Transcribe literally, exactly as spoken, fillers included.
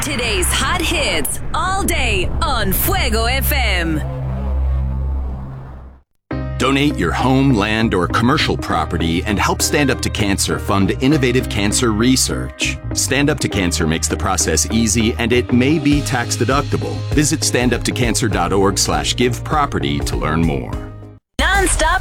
Today's hot hits all day on Fuego F M. Donate your home, land, or commercial property and help Stand Up to Cancer fund innovative cancer research. Stand Up to Cancer makes the process easy and it may be tax deductible. Visit standuptocancer.org slash give property to learn more. Non-stop